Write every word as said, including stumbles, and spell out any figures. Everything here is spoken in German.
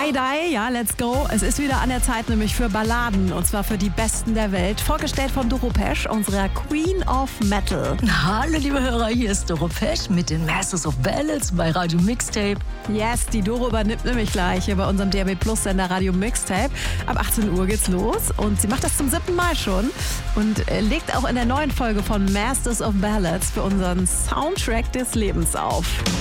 Die, ja, let's go. Es ist wieder an der Zeit, nämlich für Balladen. Und zwar für die Besten der Welt. Vorgestellt von Doro Pesch, unserer Queen of Metal. Hallo, liebe Hörer, hier ist Doro Pesch mit den Masters of Ballads bei Radio Mixtape. Yes, die Doro übernimmt nämlich gleich hier bei unserem D A B Plus Sender Radio Mixtape. Ab achtzehn Uhr geht's los. Und sie macht das zum siebten Mal schon. Und äh, legt auch in der neuen Folge von Masters of Ballads für unseren Soundtrack des Lebens auf.